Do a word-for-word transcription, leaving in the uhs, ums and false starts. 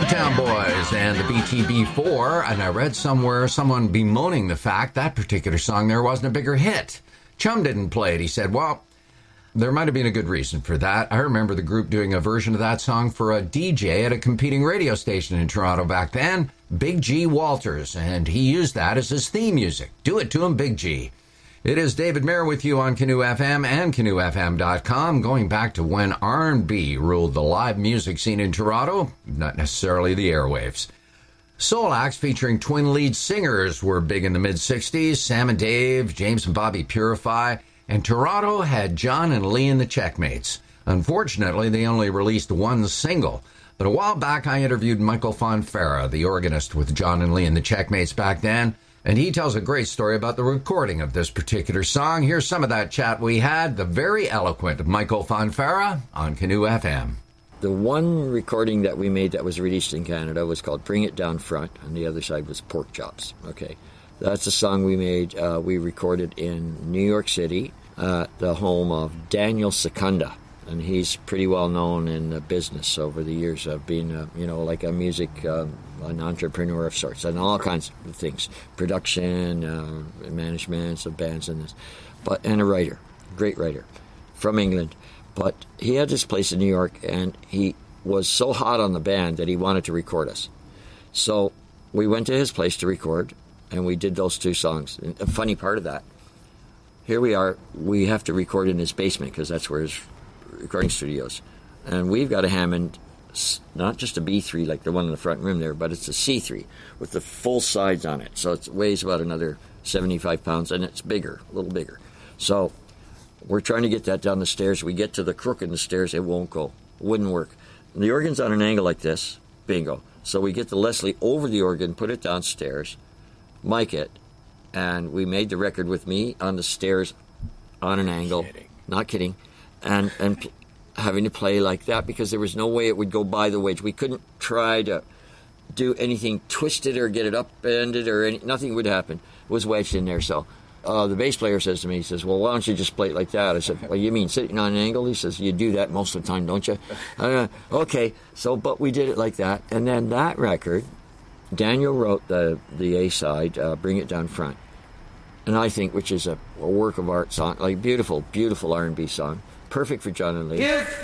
Town Boys and the B T B four, and I read somewhere someone bemoaning the fact that particular song there wasn't a bigger hit. Chum didn't play it. He said, well, there might have been a good reason for that. I remember the group doing a version of that song for a D J at a competing radio station in Toronto back then, Big G Walters, and he used that as his theme music. Do it to him, Big G. It is David Mayer with you on Canoe F M and Canoe F M dot com, going back to when R and B ruled the live music scene in Toronto, not necessarily the airwaves. Soul acts featuring twin lead singers were big in the mid-sixties, Sam and Dave, James and Bobby Purify, and Toronto had John and Lee and the Checkmates. Unfortunately, they only released one single, but a while back I interviewed Michael Fonfara, the organist with John and Lee and the Checkmates back then, and he tells a great story about the recording of this particular song. Here's some of that chat we had, the very eloquent Michael Fonfara on Canoe F M. The one recording that we made that was released in Canada was called Bring It Down Front, and the other side was Pork Chops. Okay, that's a song we made. Uh, we recorded in New York City, uh, the home of Daniel Secunda, and he's pretty well known in the business over the years of being, a, you know, like a music, uh, an entrepreneur of sorts, and all kinds of things, production, uh, management of bands, and this, but and a writer, great writer, from England. But he had this place in New York, and he was so hot on the band that he wanted to record us. So we went to his place to record, and we did those two songs. And a funny part of that, here we are, we have to record in his basement because that's where his recording studio is. And we've got a Hammond, not just a B three like the one in the front room there, but it's a C three with the full sides on it. So it weighs about another seventy-five pounds, and it's bigger, a little bigger. So we're trying to get that down the stairs. We get to the crook in the stairs, it won't go. It wouldn't work. And the organ's on an angle like this. Bingo. So we get the Leslie over the organ, put it downstairs, mic it, and we made the record with me on the stairs on an angle. Kidding. Not kidding. And and p- having to play like that because there was no way it would go by the wedge. We couldn't try to do anything twisted or get it upended or any, nothing would happen. It was wedged in there, so... Uh, the bass player says to me, he says, well, why don't you just play it like that? I said, well, you mean sitting on an angle? He says, you do that most of the time, don't you? Uh, okay, so, but we did it like that. And then that record, Daniel wrote the the A-side, uh, Bring It Down Front. And I think, which is a, a work of art song, like beautiful, beautiful R and B song. Perfect for John and Lee. If